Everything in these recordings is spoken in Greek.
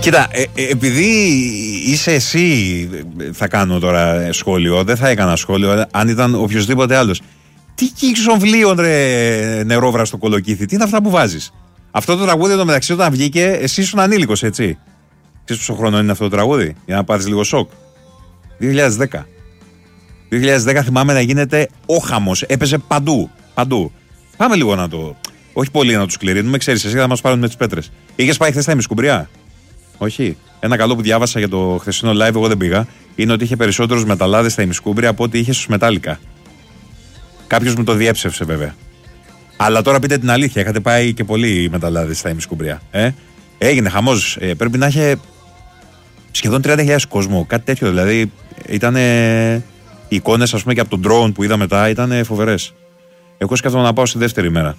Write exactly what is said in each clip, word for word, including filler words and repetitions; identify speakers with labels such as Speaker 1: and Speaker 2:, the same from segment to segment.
Speaker 1: Κοίτα, ε, ε, επειδή είσαι εσύ, θα κάνω τώρα σχόλιο, δεν θα έκανα σχόλιο αν ήταν οποιοδήποτε άλλος. Τι κύξομβλίων ρε νερόβρα στο κολοκύθι, τι είναι αυτά που βάζεις? Αυτό το τραγούδι εδώ μεταξύ όταν βγήκε, εσύ ήσουν ανήλικος, έτσι? Ξέρεις πόσο χρόνο είναι αυτό το τραγούδι, για να πάρεις λίγο σοκ? δύο χιλιάδες δέκα. δύο χιλιάδες δέκα θυμάμαι να γίνεται όχαμος, έπαιζε παντού, παντού. Πάμε λίγο να το, όχι πολύ να τους κληρύνουμε, ξέρεις εσύ θα μας πάρουν με τις πέτρες. Είχες πάει χθες στα ημισκουμπριά? Όχι. Ένα καλό που διάβασα για το χθεσινό live, εγώ δεν πήγα, είναι ότι είχε περισσότερους μεταλλάδες στα ημισκούμπρια από ό,τι είχε στους μετάλλικα. Κάποιος μου το διέψευσε βέβαια. Αλλά τώρα πείτε την αλήθεια, είχατε πάει και πολλοί μεταλλάδες στα ημισκούμπρια. Ε? Έγινε χαμός. Ε, πρέπει να είχε σχεδόν τριάντα χιλιάδες κόσμο, κάτι τέτοιο δηλαδή. Ήταν οι εικόνες, ας πούμε, και από τον drone που είδα μετά ήταν φοβερές. Εγώ σκέφτομαι να πάω στη δεύτερη μέρα.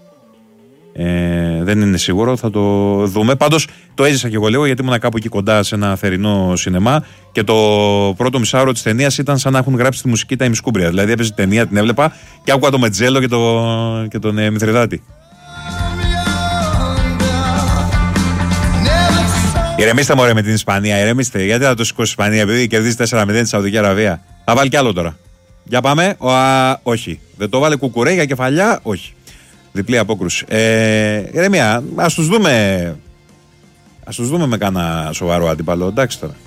Speaker 1: Ε, δεν είναι σίγουρο, θα το δούμε. Πάντως το έζησα και εγώ λίγο, γιατί ήμουν κάπου εκεί κοντά σε ένα θερινό σινεμά και το πρώτο μισάωρο της ταινίας ήταν σαν να έχουν γράψει τη μουσική τα ημισκούμπρια. Δηλαδή έπαιζε ταινία, την έβλεπα και άκουγα το Μετζέλο και, το, και τον ε, Μηθριδάτη. Ηρεμήστε μωρέ με την Ισπανία, ηρεμήστε. Γιατί θα το σηκώσει η Ισπανία, επειδή κερδίζει τέσσερα μηδέν τη Σαουδική Αραβία? Θα βάλει κι άλλο τώρα. Για πάμε. Ο, α, όχι. Δεν το βάλε Κουκουρέ για κεφαλιά, όχι. Διπλή απόκρουση. Ε, ηρεμία, ας τους δούμε. Ας τους δούμε με κάνα σοβαρό αντίπαλο. Εντάξει τώρα.